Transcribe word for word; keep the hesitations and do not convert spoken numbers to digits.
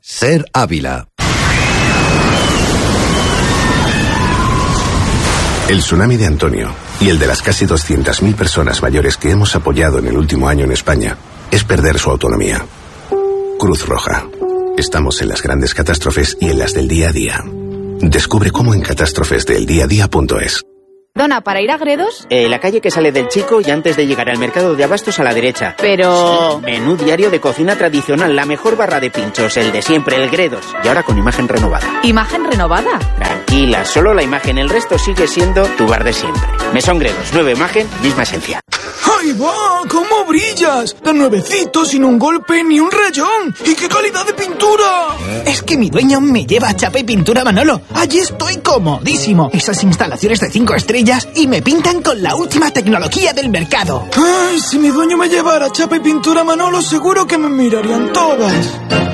Ser Ávila. El tsunami de Antonio y el de las casi doscientas mil personas mayores que hemos apoyado en el último año en España es perder su autonomía. Cruz Roja. Estamos en las grandes catástrofes y en las del día a día. Descubre cómo en catástrofes del día a día punto es. Dona, ¿para ir a Gredos? Eh, la calle que sale del Chico y antes de llegar al mercado de abastos a la derecha. Pero... Menú diario de cocina tradicional, la mejor barra de pinchos, el de siempre, el Gredos. Y ahora con imagen renovada. ¿Imagen renovada? Tranquila, solo la imagen, el resto sigue siendo tu bar de siempre. Mesón Gredos, nueva imagen, misma esencia. ¡Ahí va! ¿Cómo brillas? Tan nuevecito, sin un golpe ni un rayón. ¡Y qué calidad de pintura! Es que mi dueño me lleva a Chapa y Pintura Manolo. Allí estoy comodísimo. Esas instalaciones de cinco estrellas y me pintan con la última tecnología del mercado. ¡Ay! Si mi dueño me llevara a Chapa y Pintura Manolo, seguro que me mirarían todas.